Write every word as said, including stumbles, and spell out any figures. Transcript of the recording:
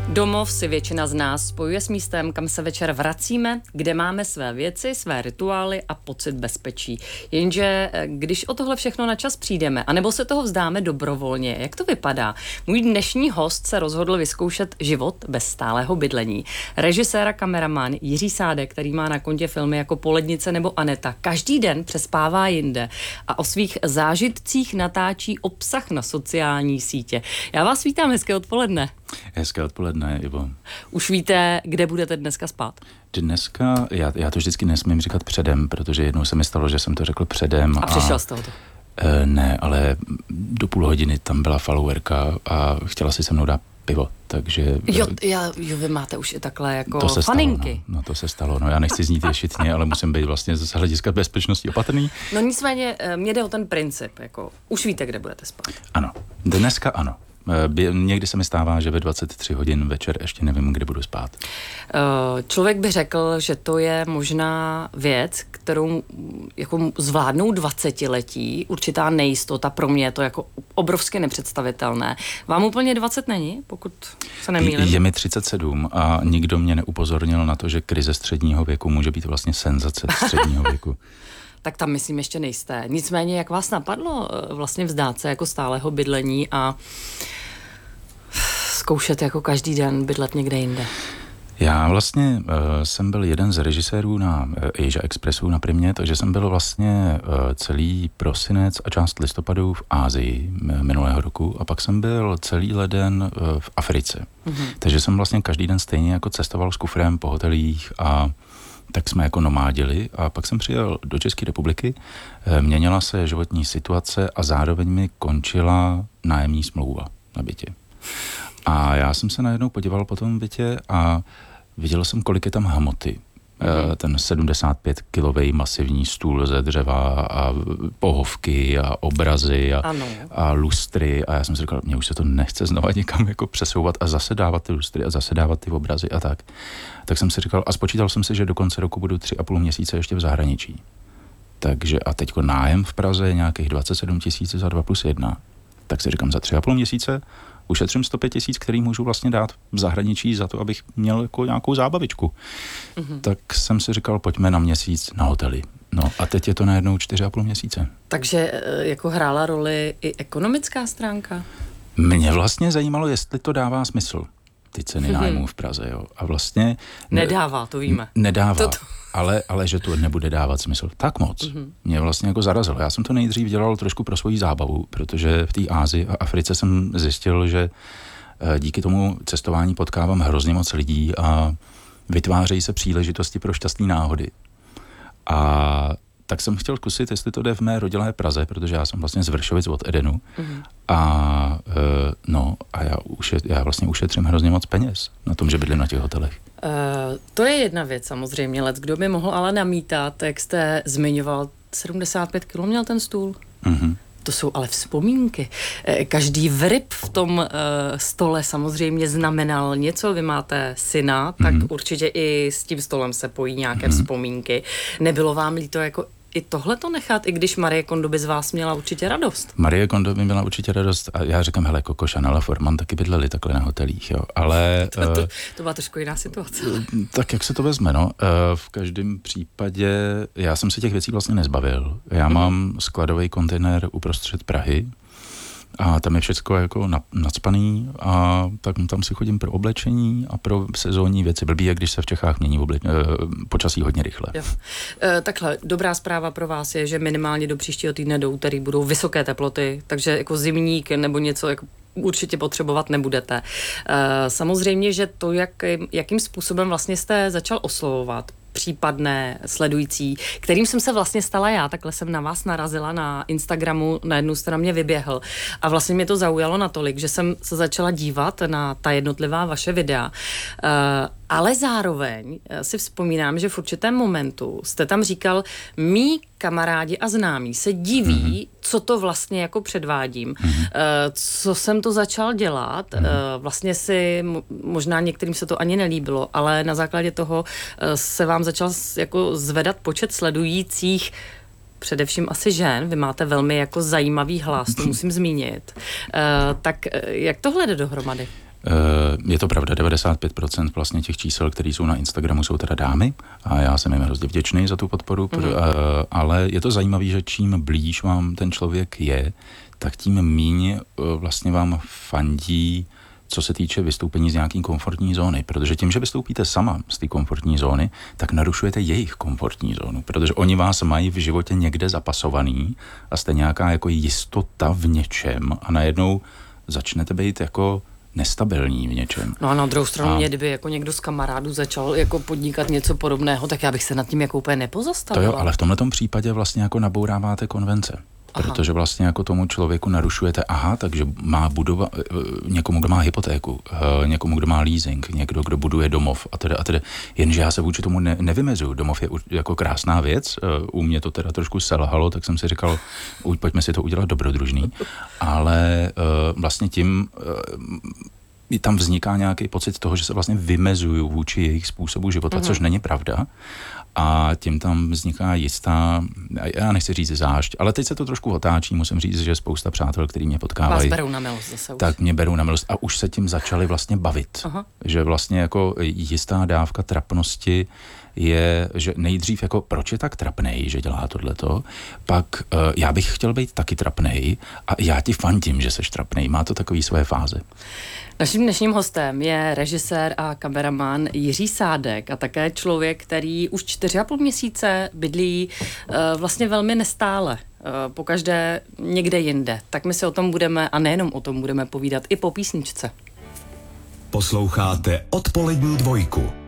Domov si většina z nás spojuje s místem, kam se večer vracíme, kde máme své věci, své rituály a pocit bezpečí. Jenže když o tohle všechno na čas přijdeme, anebo se toho vzdáme dobrovolně, jak to vypadá? Můj dnešní host se rozhodl vyzkoušet život bez stálého bydlení. Režisér a kameraman Jiří Sádek, který má na kontě filmy jako Polednice nebo Aneta, každý den přespává jinde a o svých zážitcích natáčí obsah na sociální sítě. Já vás vítám, hezké odpoledne. Hezké odpoledne, Ivo. Už víte, kde budete dneska spát? Dneska, já, já to vždycky nesmím říkat předem, protože jednou se mi stalo, že jsem to řekl předem. A přešel jste o to? E, ne, ale do půl hodiny tam byla followerka a chtěla si se mnou dát pivo, takže... Jo, já, jo, vy máte už i takhle jako to se faninky. Stalo, no. no to se stalo, no já nechci znít ješitně, ale musím být vlastně z hlediska bezpečnosti opatrný. No nicméně, mě jde o ten princip, jako už víte, kde budete spát. Ano, dneska ano. Někdy se mi stává, že ve dvacet tři hodin večer ještě nevím, kde budu spát. Člověk by řekl, že to je možná věc, kterou jako zvládnou dvacetiletí, určitá nejistota, pro mě je to jako obrovsky nepředstavitelné. Vám úplně dvacet není, pokud se nemýlím? Je mi třicet sedm a nikdo mě neupozornil na to, že krize středního věku může být vlastně senzace středního věku. Tak tam myslím ještě nejste. Nicméně, jak vás napadlo vlastně vzdát se jako stálého bydlení a zkoušet jako každý den bydlet někde jinde? Já vlastně uh, jsem byl jeden z režisérů na uh, Asia Expressu na Primě, takže jsem byl vlastně uh, celý prosinec a část listopadu v Ázii minulého roku a pak jsem byl celý leden uh, v Africe. Mm-hmm. Takže jsem vlastně každý den stejně jako cestoval s kufrem po hotelích a tak jsme jako nomádili a pak jsem přijel do České republiky, měnila se životní situace a zároveň mi končila nájemní smlouva na bytě. A já jsem se najednou podíval po tom bytě a viděl jsem, kolik je tam hmoty. Mm. Ten sedmdesát pět kilový masivní stůl ze dřeva a pohovky a obrazy a, a lustry a já jsem si říkal, mně už se to nechce znova někam jako přesouvat a zase dávat ty lustry a zase dávat ty obrazy a tak. Tak jsem si říkal a spočítal jsem si, že do konce roku budu tři a půl měsíce ještě v zahraničí. Takže a teďko nájem v Praze je nějakých dvacet sedm tisíc za dva plus jedna. Tak si říkám, za tři a půl měsíce ušetřím sto pět tisíc, který můžu vlastně dát v zahraničí za to, abych měl jako nějakou zábavičku. Mm-hmm. Tak jsem si říkal, pojďme na měsíc na hotely. No a teď je to najednou čtyři a půl měsíce. Takže jako hrála roli i ekonomická stránka? Mě vlastně zajímalo, jestli to dává smysl, ty ceny mm-hmm. nájmů v Praze, jo. A vlastně... Nedává, to víme. Nedává, Toto. ale, ale že to nebude dávat smysl. Tak moc. Mm-hmm. Mě vlastně jako zarazilo. Já jsem to nejdřív dělal trošku pro svoji zábavu, protože v té Asii a Africe jsem zjistil, že díky tomu cestování potkávám hrozně moc lidí a vytvářejí se příležitosti pro šťastné náhody. A tak jsem chtěl zkusit, jestli to jde v mé rodilé Praze, protože já jsem vlastně z Vršovic od Edenu. Mm-hmm. A e, no, a já, ušet, já vlastně ušetřím hrozně moc peněz na tom, že bydlím na těch hotelech. Uh, to je jedna věc samozřejmě, let, kdo by mohl ale namítat, jak jste zmiňoval, sedmdesát pět kilo měl ten stůl. Mm-hmm. To jsou ale vzpomínky. Každý vryb v tom uh, stole samozřejmě znamenal něco. Vy máte syna, tak mm-hmm. určitě i s tím stolem se pojí nějaké mm-hmm. vzpomínky. Nebylo vám líto jako i tohle to nechat, i když Marie Kondo by z vás měla určitě radost? Marie Kondo by měla určitě radost a já říkám, hele, Coco Chanel a Forman taky bydleli takhle na hotelích, jo, ale... to, to, to byla trošku jiná situace. Tak jak se to vezme, no. V každém případě já jsem se těch věcí vlastně nezbavil. Já mm-hmm. mám skladový kontejner uprostřed Prahy a tam je všechno jako nacpaný a tak tam si chodím pro oblečení a pro sezónní věci. Blbý je, když se v Čechách mění obleč- počasí hodně rychle. Jo. E, takhle, dobrá zpráva pro vás je, že minimálně do příštího týdne do úterý budou vysoké teploty, takže jako zimník nebo něco jako určitě potřebovat nebudete. E, samozřejmě, že to, jak, jakým způsobem vlastně jste začal oslovovat případné sledující, kterým jsem se vlastně stala já, takhle jsem na vás narazila na Instagramu, na jednu stranu mě vyběhl a vlastně mě to zaujalo natolik, že jsem se začala dívat na ta jednotlivá vaše videa, uh, ale zároveň si vzpomínám, že v určitém momentu jste tam říkal, mí kamarádi a známí se diví, mm-hmm. co to vlastně jako předvádím, mm-hmm. uh, co jsem to začal dělat, mm-hmm. uh, vlastně si, možná některým se to ani nelíbilo, ale na základě toho uh, se vám začal jako zvedat počet sledujících především asi žen, vy máte velmi jako zajímavý hlas, to musím zmínit. Uh, tak jak tohle jde dohromady? Je to pravda, devadesát pět procent vlastně těch čísel, které jsou na Instagramu, jsou teda dámy a já jsem jim hrozně vděčný za tu podporu, mm-hmm. ale je to zajímavé, že čím blíž vám ten člověk je, tak tím míň vlastně vám fandí, co se týče vystoupení z nějaký komfortní zóny, protože tím, že vystoupíte sama z té komfortní zóny, tak narušujete jejich komfortní zónu, protože oni vás mají v životě někde zapasovaný a jste nějaká jako jistota v něčem a najednou začnete být jako nestabilní v něčem. No a na druhou stranu, a... mě kdyby jako někdo z kamarádů začal jako podnikat něco podobného, tak já bych se nad tím jako úplně nepozastavila. To jo, ale v tomhletom případě vlastně jako nabouráváte konvence. Aha. Protože vlastně jako tomu člověku narušujete, aha, takže má budova, někomu, kdo má hypotéku, někomu, kdo má leasing, někdo, kdo buduje domov a teda a teda. Jenže já se vůči tomu ne, nevymezuju. Domov je jako krásná věc, u mě to teda trošku selhalo, tak jsem si říkal, pojďme si to udělat dobrodružný, ale vlastně tím tam vzniká nějaký pocit toho, že se vlastně vymezuju vůči jejich způsobu života, mm-hmm. což není pravda. A tím tam vzniká jistá, já nechci říct zášť, ale teď se to trošku otáčí, musím říct, že spousta přátel, který mě potkávají, vás berou na milost zase už. Tak mě berou na milost a už se tím začali vlastně bavit. Aha. Že vlastně jako jistá dávka trapnosti je, že nejdřív jako proč je tak trapnej, že dělá tohleto, pak uh, já bych chtěl být taky trapnej a já ti fandím, že seš trapnej, má to takový své fáze. Naším dnešním hostem je režisér a kameraman Jiří Sádek a také člověk, který už čtyři a půl měsíce bydlí uh, vlastně velmi nestále. Uh, pokaždé někde jinde. Tak my si o tom budeme, a nejenom o tom budeme povídat, i po písničce. Posloucháte Odpolední dvojku.